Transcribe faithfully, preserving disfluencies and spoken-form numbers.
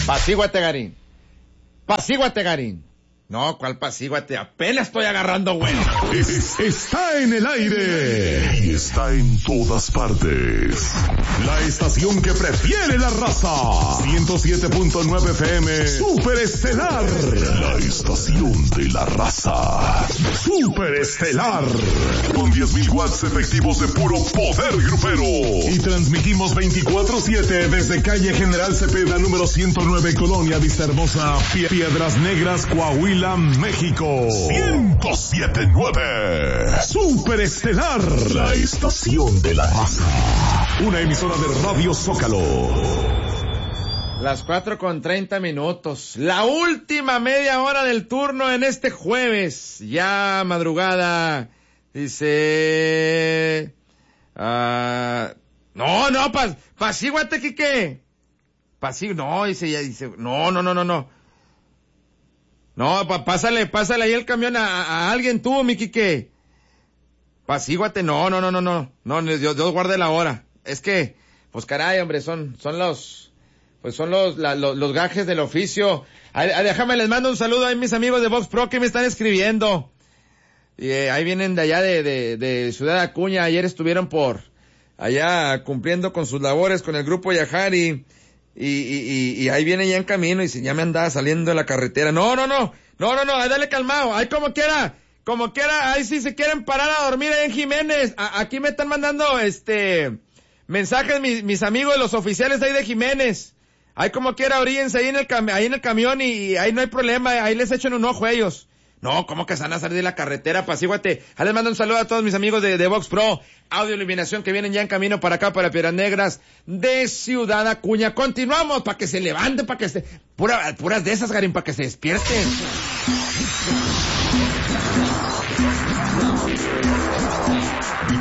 Pasíguate, Garín. Pasíguate, Garín. No, ¿cuál pasíguate? Apenas estoy agarrando vuelo. Es, está en el aire y está en todas partes. La estación que prefiere la raza. ciento siete punto nueve F M. Super Estelar. La estación de la raza. Super Estelar. Con diez mil watts efectivos de puro poder grupero. Y transmitimos veinticuatro siete desde calle General Cepeda número ciento nueve, Colonia Vista Hermosa, Piedras Negras, Coahuila, México. ciento siete punto nueve. Super Estelar. La estación de la raza. Una emisora de Radio Zócalo. Las cuatro con treinta minutos. La última media hora del turno en este jueves. Ya madrugada. Dice... Uh, no, no, pas, pasíguate, Quique. Pasí, no, dice, ya dice, no, no, no, no, no. No, pa, pásale, pásale ahí el camión a, a, a alguien tú, mi Quique. Pasíguate, no, no, no, no, no, no, Dios, Dios guarde la hora. Es que, pues caray, hombre, son, son los, pues son los, la, los, los gajes del oficio. Ay, ay, déjame, les mando un saludo a mis amigos de Vox Pro que me están escribiendo. Y eh, ahí vienen de allá de, de, de Ciudad Acuña, ayer estuvieron por allá cumpliendo con sus labores con el grupo Yajari. Y, y, y, y ahí viene ya en camino y si ya me andaba saliendo de la carretera. No, no, no, no, no, no, ahí dale calmado, ahí como quiera, como quiera, ahí si se quieren parar a dormir ahí en Jiménez. A, aquí me están mandando, este, mensajes mis, mis amigos, los oficiales de ahí de Jiménez. Ahí como quiera, oríense ahí en el cam- ahí en el camión y, y ahí no hay problema, ahí les echan un ojo a ellos. No, ¿cómo que se van a salir de la carretera? Pasíguate. Ahí les mando un saludo a todos mis amigos de, de Vox Pro, Audio Iluminación, que vienen ya en camino para acá, para Piedras Negras, de Ciudad Acuña. Continuamos, para que se levanten, para que se... Pura, puras de esas, Garín, para que se despierten.